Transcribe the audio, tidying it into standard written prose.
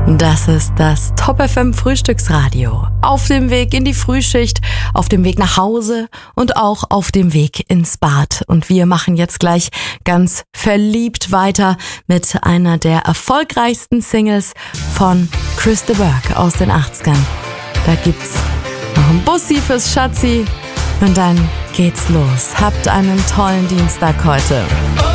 Das ist das Top FM Frühstücksradio. Auf dem Weg in die Frühschicht, auf dem Weg nach Hause und auch auf dem Weg ins Bad. Und wir machen jetzt gleich ganz verliebt weiter mit einer der erfolgreichsten Singles von Chris de Burgh aus den 80ern. Da gibt's noch ein Bussi fürs Schatzi und dann geht's los. Habt einen tollen Dienstag heute.